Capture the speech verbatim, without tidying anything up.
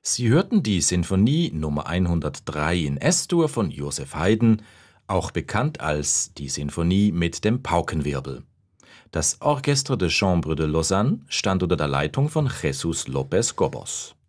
Sie hörten die Sinfonie Nummer hundertdrei in Es-Dur von Joseph Haydn, auch bekannt als die Sinfonie mit dem Paukenwirbel. Das Orchestre de Chambre de Lausanne stand unter der Leitung von Jesús López Cobos.